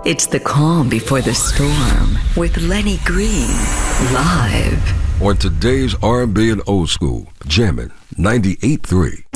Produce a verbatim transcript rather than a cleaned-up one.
It's the calm before the storm with Lenny Green, live. On today's R and B and Old School, jamming ninety-eight point three.